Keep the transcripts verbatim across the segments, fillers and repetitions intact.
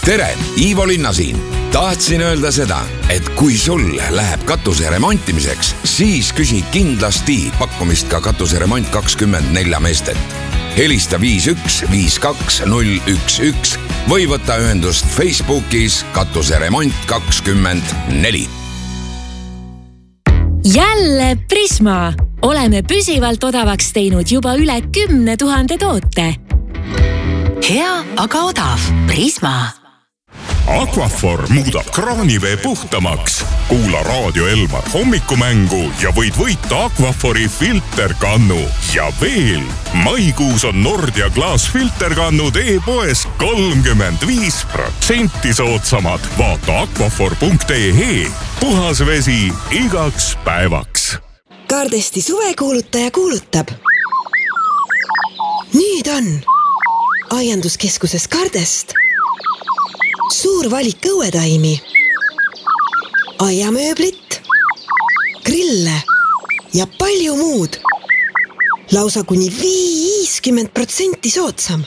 tere, Ivo Linna siin. Tahtsin öelda seda, et kui sul läheb katuse remontimiseks, siis küsi kindlasti pakkumist ka katuseremont kakskümmend nelja meestet. Helista viis üks viis kaks null üks üks või võta ühendust Facebookis katuseremont kakskümmend neli. Jälle Prisma. Oleme püsivalt odavaks teinud juba üle kümne tuhande toote. Hea, aga odav. Prisma. Aquaphor muudab kraanivee puhtamaks. Kuula Raadio Elmar hommikumängu ja võid võita Aquaphori filterkannu. Ja veel, maikuus on Nordia klaasfilterkannud e-poes kolmkümmend viis protsenti soodsamad. Vaata aquaphor punkt ee. Puhas vesi igaks päevaks. Kardesti suvekuulutaja kuulutab. Nüüd on aianduskeskuses Kardest suur valik õuetaimi, aiamööblit, grille ja palju muud. Lausa kuni viiskümmend protsenti soodsam.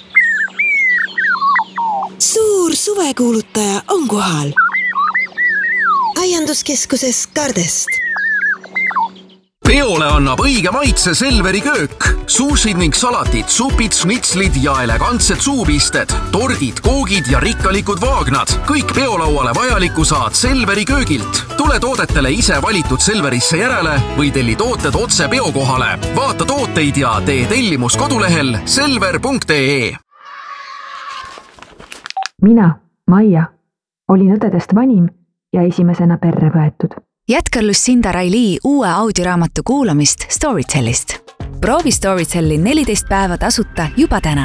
Suur suvekuulutaja on kohal. Aianduskeskuses Kardest. Peole annab õige maitse Selveri köök. Suusid ning salatid, supid, snitslid ja elegantsed suupisted, tordid, koogid ja rikkalikud vaagnad. Kõik peolauale vajaliku saad Selveri köögilt. Tule toodetele ise valitud Selverisse järele või telli tooted otse peokohale. Vaata tooteid ja tee tellimus kodulehel selver punkt ee. Mina, Maia, olin õdedest vanim ja esimesena perre võetud. Jätka Lucinda Raili uue audioraamatu kuulamist Storytellist. Proovi Storytelli neliteist päeva tasuta juba täna.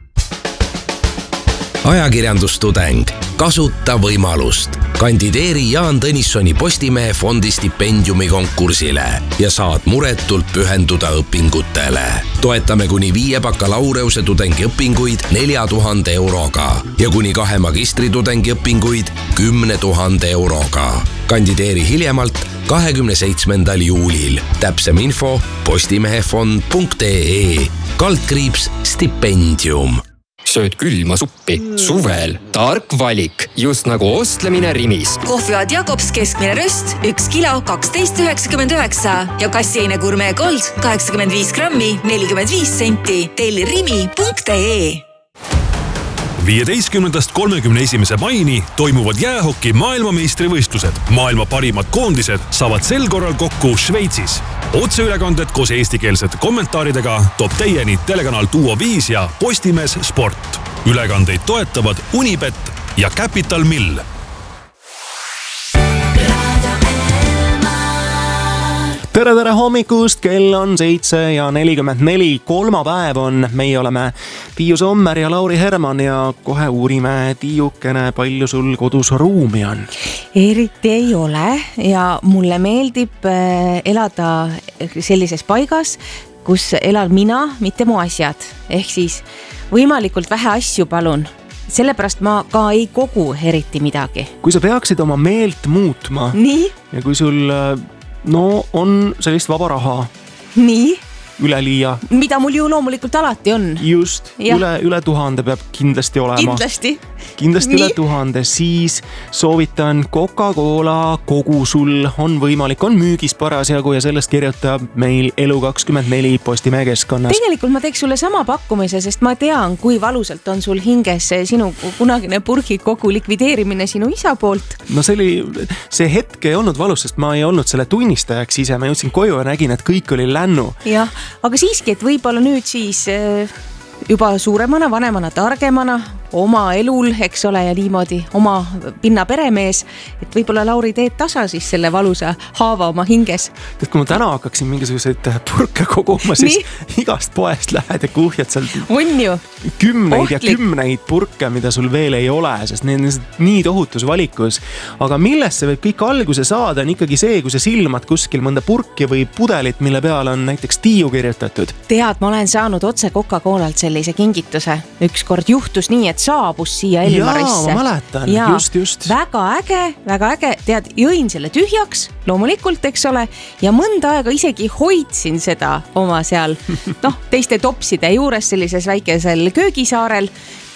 Ajakirjandustudeng. Kasuta võimalust. Kandideeri Jaan Tõnissoni Postimehe fondi stipendiumi konkursile ja saad muretult pühenduda õpingutele. Toetame kuni viie bakalaureuse tudengi õpinguid nelja tuhande euroga ja kuni kahe magistritudengi õpinguid kümne tuhande euroga. Kandideeri hiljemalt kahekümne seitsmendal juulil. Täpsem info postimehefond punkt ee. Kaldkriips stipendium. Sööd külma suppi. Suvel. Tark valik. Just nagu ostlemine Rimis. Kohvivad Jakobs keskmine röst, üks kilo, kaksteist üheksakümmend üheksa ja kassiine Gourmet Gold, kaheksakümmend viis grammi, nelikümmend viis senti. Telli rimi punkt ee. viieteistkümnendast kolmekümne esimese maini toimuvad jäähoki maailmameistrivõistlused. Maailma parimad koondised saavad sel korral kokku Šveitsis. Otseülekanded koos eestikeelsete kommentaaridega toob teieni telekanal Duo viis ja Postimees Sport. Ülekandeid toetavad Unibet ja Capital Mill. Tere, tere hommikust, kell on seitse ja nelikümmend neli, kolmapäev on, meie oleme Tiiu Sommer ja Lauri Herman ja kohe uurime, Tiiukene, palju sul kodus ruumi on? Eriti ei ole ja mulle meeldib elada sellises paigas, kus elan mina, mitte mu asjad. Ehk siis võimalikult vähe asju palun. Sellepärast ma ka ei kogu eriti midagi. Kui sa peaksid oma meelt muutma Nii? Ja kui sul... No on sellist vaba raha. Nii? Üleliia. Mida mul ju loomulikult alati on. Just, üle, üle tuhande peab kindlasti olema. Kindlasti. Kindlasti Nii? Üle tuhande. Siis soovitan Coca-Cola kogu sul on võimalik, on müügis parasjagu ja sellest kirjutab meil Elu kakskümmend neli Postimehe keskkonnas. Tegelikult ma teeks sulle sama pakkumise, sest ma tean, kui valusalt on sul hinges sinu kunagine purgi kogu likvideerimine sinu isa poolt. No see oli, see hetk ei olnud valus, sest ma ei olnud selle tunnistajaks ise. Ma jõudsin koju ja nägin, et kõik oli lännu. Jah. Aga siiski, et võib-olla nüüd siis juba suuremana, vanemana, targemana, oma elul, eks ole, ja niimoodi oma pinna peremees, et võib-olla Lauri teed tasa siis selle valusa haava oma hinges. Tead, kui ma täna hakkaksin mingisuguseid purke koguma, siis Nii? igast poest lähed ja kuhjad seal on ju? kümneid Ohtlik. ja kümneid purke, mida sul veel ei ole, sest need on nii tohutus valikus. Aga millest see võib kõik alguse saada, on ikkagi see, kui sa silmad kuskil mõnda purki või pudelit, mille peal on näiteks Tiiu kirjutatud. Tead, ma olen saanud otse Coca-Colalt sellise kingituse. Ükskord juhtus nii, et saabus siia Elmarisse. Jaa, ma mäletan, ja just, just. Väga äge, väga äge, tead, jõin selle tühjaks, loomulikult, eks ole, ja mõnda aega isegi hoidsin seda oma seal, noh, teiste topside juures sellises väikesel köögisaarel.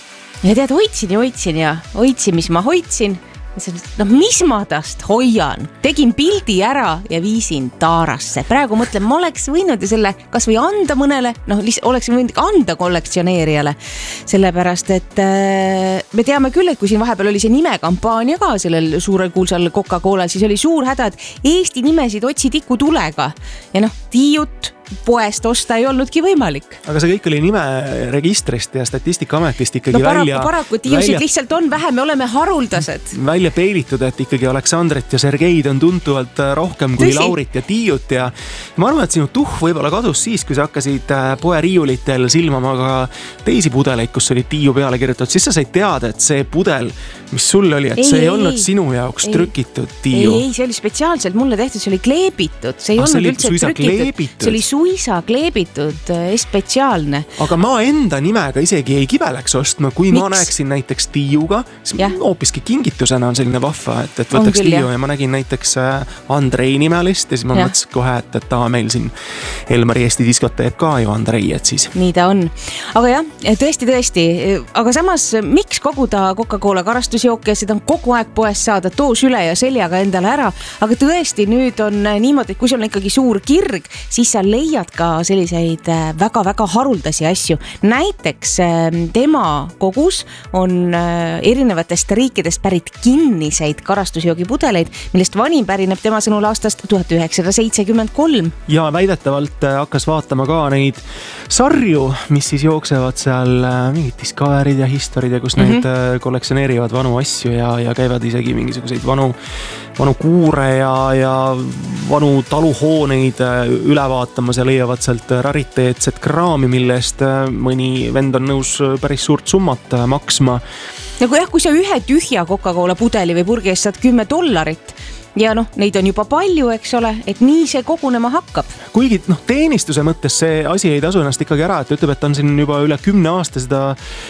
ja tead, hoidsin ja hoidsin ja hoidsin, mis ma hoidsin. No mis ma tast hoian, tegin pildi ära ja viisin taarasse. Praegu mõtlen, ma oleks võinud ju selle kas või anda mõnele, noh, oleks võinud anda kollektsioneerijale. Sellepärast, et äh, me teame küll, et kui siin vahepeal oli see nimekampaania ka sellel suurel kuulsal Coca-Colal, siis oli suur häda, et Eesti nimesid otsi tiku tulega. Ja noh, tiiut poest osta ei olnudki võimalik. Aga see kõik oli nime registrist ja Statistikaametist ikkagi no, paraku, välja... Paraku, et tiiusid välja, lihtsalt on vähe, me oleme haruldased. Välja peilitud, et ikkagi Aleksandrit ja Sergeid on tuntuvalt rohkem kui Tõsi. Laurit ja Tiiut ja ma arvan, et sinu tuh võib-olla kadus siis, kui sa hakkasid poe riiulitel silmama ka teisi pudeleid, kus oli Tiiu peale kirjutatud, siis sa said teada, et see pudel, mis sul oli, et ei, see ei, ei olnud ei, sinu jaoks ei, trükitud Tiiu. Ei, ei, see oli spetsiaalselt mulle tehtud, see oli kleebitud, see ei ah, olnud üldse trükitud. See oli suisa kleebitud, spetsiaalne. Aga ma enda nimega isegi ei kibeleks ostma, kui Miks? Ma näeksin näiteks Tiiuga, hoopiski kingitusena on selline vahva, et, et võtaks küll, Tiiu ja ma nägin näiteks Andrei nimelist ja siis ma ja. mõtlesin kohe, et, et ta meil siin Elmari Eesti diskot teeb ka ju Andrei, et siis. Nii ta on. Aga jah, tõesti, tõesti. Aga samas, miks koguda Coca-Cola karastusjooke ja seda on kogu aeg poes saada, too süle ja seljaga endale ära. Aga tõesti, nüüd on niimoodi, et kui sul on ikkagi suur kirg, siis sa leiad ka selliseid väga-väga haruldasi asju. Näiteks tema kogus on erinevatest riikidest pärit kinniseid karastusjoogipudeleid, millest vanim pärineb tema sõnul aastast tuhat üheksasada seitsekümmend kolm. Ja väidetavalt hakkas vaatama ka neid sarju, mis siis jooksevad seal mingid Discoverid ja Historid ja kus mm-hmm. neid kollektsioneerivad vanu asju ja, ja käivad isegi mingisuguseid vanu, vanu kuure ja, ja vanu taluhooneid üle vaatamas ja leiavad sealt rariteetset kraami, millest mõni vend on nõus päris suurt summat maksma. Nagu jah, kui sa ühe tühja Coca-Cola pudeli või purgi eest saad kümme dollarit ja noh, neid on juba palju, eks ole, et nii see kogunema hakkab. Kuigi noh, teenistuse mõttes see asi ei tasu ennast ikkagi ära, et ütleb, et on siin juba üle kümne aasta seda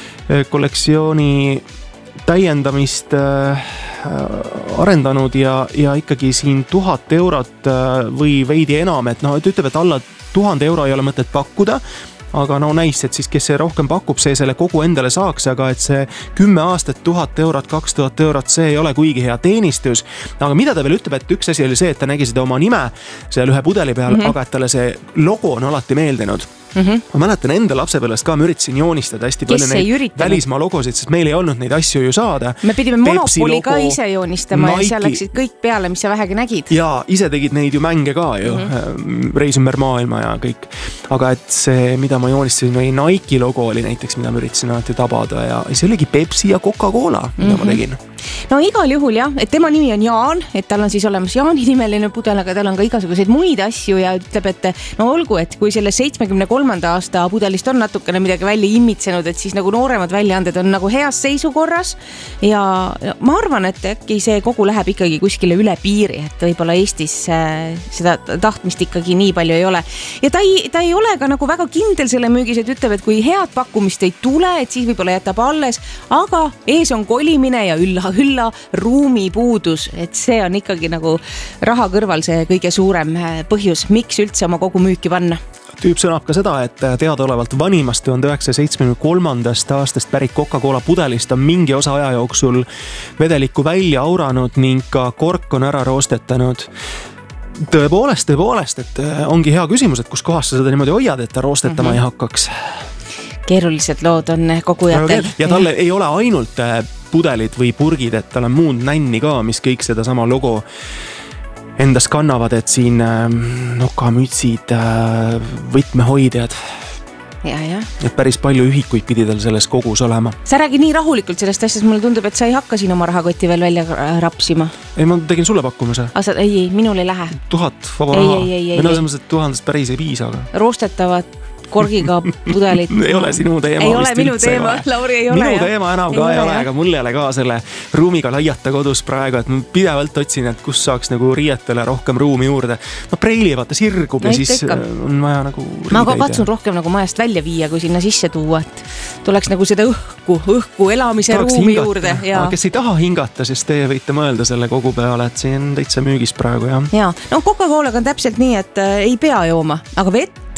kollektsiooni täiendamist äh, arendanud ja, ja ikkagi siin tuhat eurot äh, või veidi enam, et noh, et ütleb, et alla tuhande euro ei ole mõtet pakkuda, aga no näis, et siis kes see rohkem pakub, see selle kogu endale saaks, aga et see kümme aastat, tuhat eurot, kaks tuhat eurot, see ei ole kuigi hea teenistus. Aga mida ta veel ütleb, et üks asi oli see, et ta nägi seda oma nime seal ühe pudeli peal, mm-hmm. aga et talle see logo on alati meeldinud. Mm-hmm. Ma mäletan enda lapsepõlvest ka, ma üritasin joonistada hästi palju neid välismaa logosid, sest meil ei olnud neid asju ju saada. Me pidime Monopoli ka ise joonistama Nike. Ja seal läksid kõik peale, mis sa vähegi nägid. Ja ise tegid neid ju mänge ka ju, mm-hmm. reis ümber maailma ja kõik. Aga et see, mida ma joonistasin, või Nike logo oli näiteks, mida ma üritasin alati tabada ja see oligi Pepsi ja Coca-Cola, mida mm-hmm. ma tegin. No igal juhul jah, et tema nimi on Jaan, et tal on siis olemas Jaani nimeline pudel, aga tal on ka igasuguseid muid asju ja ütleb, et no olgu, et kui selle seitsmekümne kolmanda aasta pudelist on natukene midagi välja imitsenud, et siis nagu nooremad väljaanded on nagu heas seisukorras ja ma arvan, et äkki see kogu läheb ikkagi kuskile üle piiri, et võib-olla Eestis seda tahtmist ikkagi nii palju ei ole. Ja ta ei, ta ei ole ka nagu väga kindel selle müügis, et ütleb, et kui head pakkumist ei tule, et siis võib-olla jätab alles, aga ees on kolimine ja ülla hülla ruumi puudus, et see on ikkagi nagu raha kõrval see kõige suurem põhjus, miks üldse oma kogu müüki panna. Tüüp sõnab ka seda, et teadaolevalt vanimast tuhande üheksasaja seitsmekümne kolmandast aastast pärit Coca-Cola pudelist on mingi osa aja jooksul vedelikku välja auranud ning ka kork on ära roostetanud. Tõepoolest, tõepoolest, et ongi hea küsimus, et kus kohas sa seda niimoodi hoiad, et ta roostetama mm-hmm. ei hakkaks. Keerulised lood on kogujatel. Ja talle ei ole ainult pudelid või purgid, et tal on muud nänni ka, mis kõik seda sama logo endas kannavad, et siin nokamütsid, võtmehoidjad. Ja, ja. Et päris palju ühikuid pidi tal selles kogus olema. Sa räägi nii rahulikult sellest asjast, mulle tundub, et sa ei hakka siin oma rahakotti veel välja rapsima. Ei, ma tegin sulle pakkumise. Asa, ei, ei, minul ei lähe. Tuhat vaba raha. Või no selles, et tuhandest päris ei piisa. Aga. Roostetavad korgiga pudelit. Ei ole sinu teema. Ei ole minu teema, Lauri ei ole. Minu teema enam ka ei, ei ole, aga mul ei ole ka selle ruumiga laiata kodus praegu, et ma pidevalt otsin, et kus saaks nagu riietele rohkem ruumi juurde. No preili vaata sirgub no, ja siis ikka. On vaja nagu riideid. Ma ka katsun rohkem nagu majast välja viia, kui sinna sisse tuua, et tuleks nagu seda õhku, õhku elamise Tahaks ruumi hingata. Juurde. Ja. Kes ei taha hingata, siis te võite mõelda selle kogu peale, et see on täitsa müügis praegu. Ja, ja. No Coca-Colaga on täpselt nii, et ei pea jooma, aga vett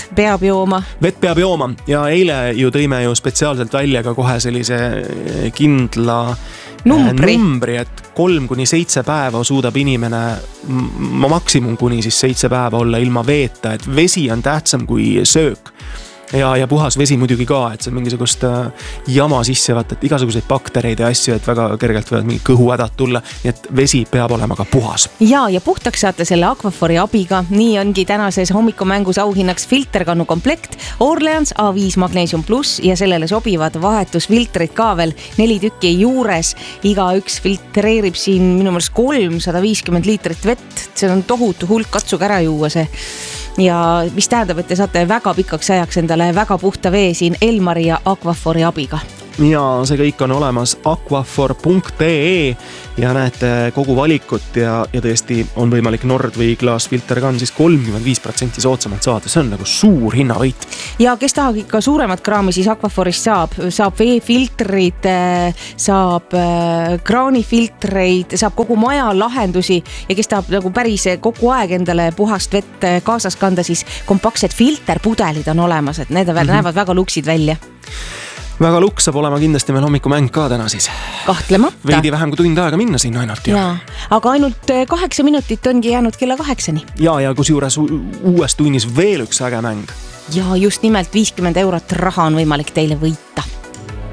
vett peab jooma. Vett peab jooma ja eile ju tõime ju spetsiaalselt välja ka kohe sellise kindla numbri, numbri et kolm kuni seitse päeva suudab inimene maksimum kuni siis seitse päeva olla ilma veeta, et vesi on tähtsam kui söök. Ja, ja puhas vesi muidugi ka, et see on mingisugust jama sisse vaata, et igasuguseid baktereid ja asju, et väga kergelt võivad mingi kõhuhädad tulla, nii et vesi peab olema ka puhas. Ja, ja puhtaks saate selle Aquafori abiga, nii ongi tänases hommikumängus auhinnaks filterkannu komplekt Orleans A viis Magnesium Plus ja sellele sobivad vahetusfiltrid ka veel neli tükki juures. Iga üks filtreerib siin minu mõttes kolmsada viiskümmend liitrit vett, see on tohutu hulk, katsuge ära juua see. Ja mis tähendab, et te saate väga pikaks ajaks endale väga puhta vee siin Elmari ja Aquafori abiga. Ja see kõik on olemas aquafor punkt ee ja näete kogu valikut ja, ja tõesti on võimalik Nord või klaasfilterkann siis kolmkümmend viis protsenti soodsamalt saada. See on nagu suur hinnavõit. Ja kes tahab ikka suuremat kraami, siis Aquaforist saab, saab veefiltrid, saab kraanifiltreid, saab kogu maja lahendusi ja kes tahab nagu päris kogu aeg endale puhast vett kaasas kanda, siis kompaktsed filterpudelid on olemas, et need mm-hmm. näevad väga luksid välja. Väga luks saab olema kindlasti meil hommikumäng ka täna siis. Kahtlemata. Veidi vähem kui tund aega minna siin ainult. Ja. Aga ainult kaheksa minutit ongi jäänud kella kaheksani. Ja, ja kus juures uues tunnis veel üks äge mäng. Ja just nimelt viiskümmend eurot raha on võimalik teile võita.